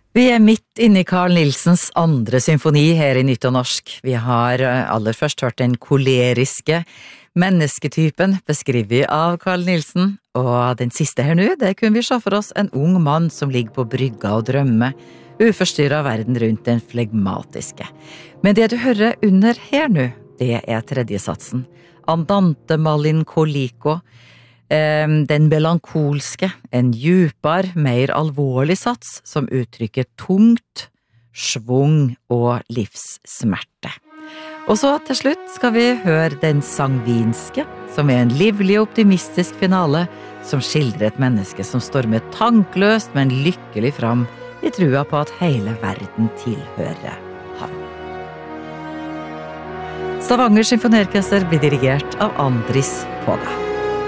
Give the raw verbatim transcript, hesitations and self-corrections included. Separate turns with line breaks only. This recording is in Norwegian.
Vi er midt inne i Carl Nielsens andre symfoni her i Nytt og Norsk. Vi har aller først hørt den koleriske mennesketypen beskrevet av Carl Nielsen, og den siste her nå, det kunne vi se for oss en ung mann som ligger på brygga og drømmer, uforstyrret av verden rundt den flegmatiske. Men det du hører under her nå, det er tredje satsen. Andante malincolico, den melankolske, en djupere, mer alvorlig sats som uttrykker tungt, svung og livssmerte. Og så til slutt skal vi høre den sangvinske, som er en livlig og optimistisk finale som skildrer et menneske som stormer tankløst, men lykkelig fram i trua på at hele verden tilhører ham. Stavanger Symfoniorkester blir dirigert av Andris Poga.